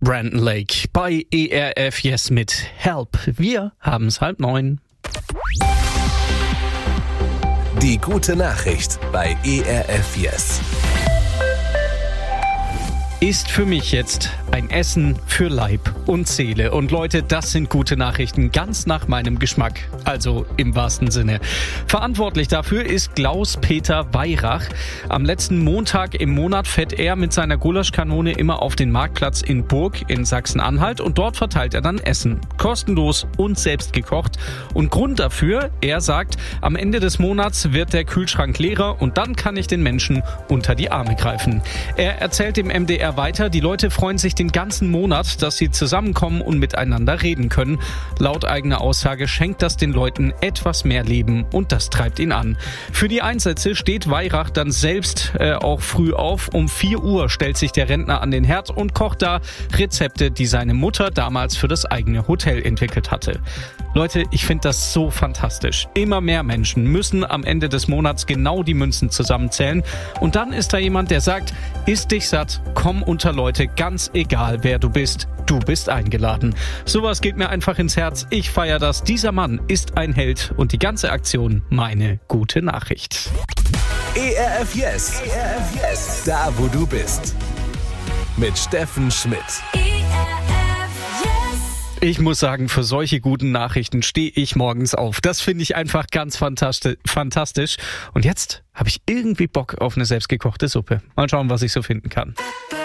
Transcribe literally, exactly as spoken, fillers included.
Brandon Lake bei E R F Yes mit Help. Wir haben es halb neun. Die gute Nachricht bei E R F Yes. Ist für mich jetzt ein Essen für Leib und Seele. Und Leute, das sind gute Nachrichten, ganz nach meinem Geschmack. Also im wahrsten Sinne. Verantwortlich dafür ist Klaus-Peter Weyrach. Am letzten Montag im Monat fährt er mit seiner Gulaschkanone immer auf den Marktplatz in Burg in Sachsen-Anhalt und dort verteilt er dann Essen. Kostenlos und selbst gekocht. Und Grund dafür, er sagt, am Ende des Monats wird der Kühlschrank leerer und dann kann ich den Menschen unter die Arme greifen. Er erzählt dem M D R weiter, die Leute freuen sich den ganzen Monat, dass sie zusammenkommen und miteinander reden können. Laut eigener Aussage schenkt das den Leuten etwas mehr Leben und das treibt ihn an. Für die Einsätze steht Weyrach dann selbst äh, auch früh auf. Um vier Uhr stellt sich der Rentner an den Herd und kocht da Rezepte, die seine Mutter damals für das eigene Hotel entwickelt hatte. Leute, ich finde das so fantastisch. Immer mehr Menschen müssen am Ende des Monats genau die Münzen zusammenzählen. Und dann ist da jemand, der sagt, iss dich satt, komm unter Leute, ganz egal wer du bist, du bist eingeladen. Sowas geht mir einfach ins Herz. Ich feiere das. Dieser Mann ist ein Held und die ganze Aktion meine gute Nachricht. E R F Yes. E R F Yes. Da wo du bist. Mit Steffen Schmidt. Ich muss sagen, für solche guten Nachrichten stehe ich morgens auf. Das finde ich einfach ganz fantastisch. Und jetzt habe ich irgendwie Bock auf eine selbstgekochte Suppe. Mal schauen, was ich so finden kann.